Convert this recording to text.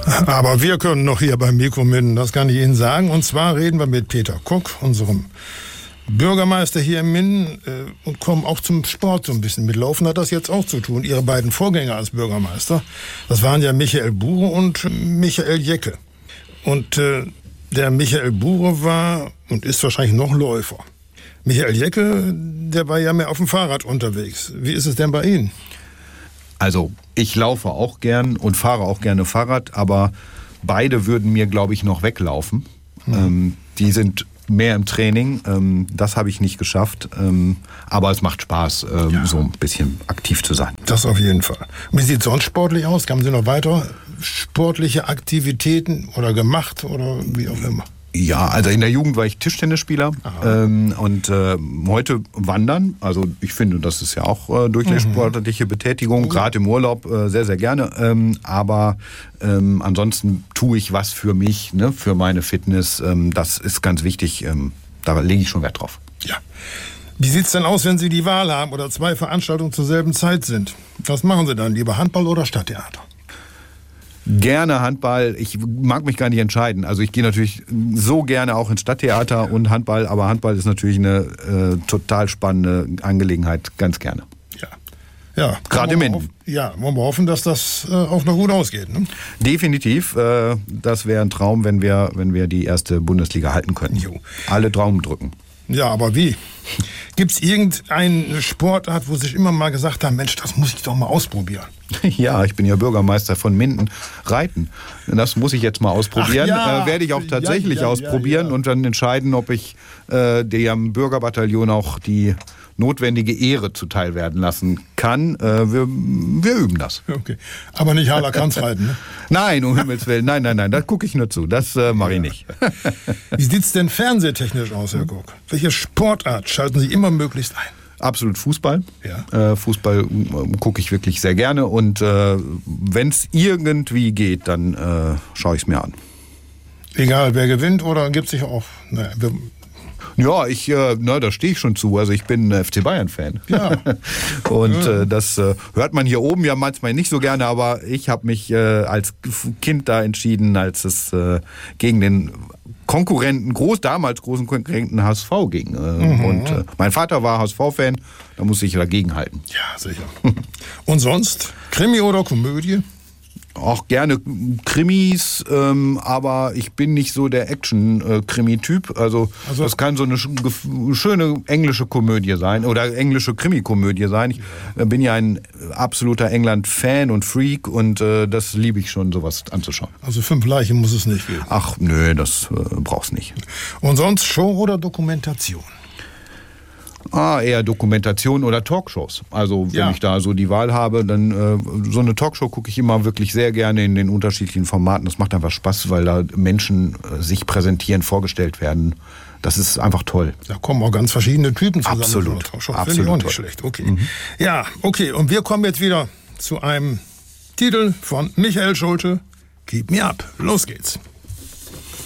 Aber wir können noch hier beim Mikro minden, das kann ich Ihnen sagen. Und zwar reden wir mit Peter Kuck, unserem Bürgermeister hier in Minden, und kommen auch zum Sport so ein bisschen. Mit Laufen hat das jetzt auch zu tun. Ihre beiden Vorgänger als Bürgermeister, das waren ja Michael Bure und Michael Jecke. Und der Michael Bure war und ist wahrscheinlich noch Läufer. Michael Jecke, der war ja mehr auf dem Fahrrad unterwegs. Wie ist es denn bei Ihnen? Also ich laufe auch gern und fahre auch gerne Fahrrad, aber beide würden mir, glaube ich, noch weglaufen. Die sind mehr im Training, das habe ich nicht geschafft, aber es macht Spaß, so ein bisschen aktiv zu sein. Das auf jeden Fall. Wie sieht es sonst sportlich aus? Haben Sie noch weiter sportliche Aktivitäten oder gemacht oder wie auch immer? Ja, also in der Jugend war ich Tischtennisspieler und heute wandern. Also ich finde, das ist ja auch durch eine sportliche Betätigung, gerade im Urlaub sehr, sehr gerne. Aber ansonsten tue ich was für mich, ne, für meine Fitness. Das ist ganz wichtig, da lege ich schon Wert drauf. Ja. Wie sieht es denn aus, wenn Sie die Wahl haben oder zwei Veranstaltungen zur selben Zeit sind? Was machen Sie dann, lieber Handball oder Stadttheater? Gerne Handball. Ich mag mich gar nicht entscheiden. Also ich gehe natürlich so gerne auch ins Stadttheater und Handball, aber Handball ist natürlich eine total spannende Angelegenheit, ganz gerne. Ja. Gerade im Minden. Ja, wollen wir hoffen, dass das auch noch gut ausgeht. Ne? Definitiv. Das wäre ein Traum, wenn wir die erste Bundesliga halten könnten. Jo. Alle Daumen drücken. Ja, aber wie? Gibt es irgendeine Sportart, wo Sie sich immer mal gesagt haben, Mensch, das muss ich doch mal ausprobieren? Ja, ich bin ja Bürgermeister von Minden. Reiten. Das muss ich jetzt mal ausprobieren. Werde ich auch tatsächlich ausprobieren und dann entscheiden, ob ich dem Bürgerbataillon auch die notwendige Ehre zuteil werden lassen kann. Wir üben das. Okay. Aber nicht Harler-Kranz-Reiten, ne? Nein, um Himmels Willen. Nein, da gucke ich nur zu. Das mache ich nicht. Wie sieht es denn fernsehtechnisch aus, Herr Kuck? Welche Sportart schalten Sie immer möglichst ein? Absolut Fußball. Ja. Fußball gucke ich wirklich sehr gerne und wenn es irgendwie geht, dann schaue ich es mir an. Egal, wer gewinnt oder gibt es sich auch... Naja, ja, da stehe ich schon zu. Also ich bin FC Bayern-Fan. Ja. Und das hört man hier oben ja manchmal nicht so gerne, aber ich habe mich als Kind da entschieden, als es gegen den damals großen Konkurrenten HSV ging. Und mein Vater war HSV-Fan, da musste ich dagegen halten. Ja, sicher. Und sonst? Krimi oder Komödie? Auch gerne Krimis, aber ich bin nicht so der Action-Krimi-Typ. Also das kann so eine schöne englische Komödie sein oder englische Krimi-Komödie sein. Ich bin ja ein absoluter England-Fan und Freak und das liebe ich schon, sowas anzuschauen. Also 5 Leichen muss es nicht geben? Ach nö, das brauch's nicht. Und sonst Show oder Dokumentation? Eher Dokumentation oder Talkshows. Also wenn ich da so die Wahl habe, dann so eine Talkshow gucke ich immer wirklich sehr gerne in den unterschiedlichen Formaten. Das macht einfach Spaß, weil da Menschen sich präsentieren, vorgestellt werden. Das ist einfach toll. Da kommen auch ganz verschiedene Typen zusammen. Absolut. Finde ich auch nicht schlecht. Okay. Ja, okay. Und wir kommen jetzt wieder zu einem Titel von Michael Schulte. Keep Me Up. Los geht's.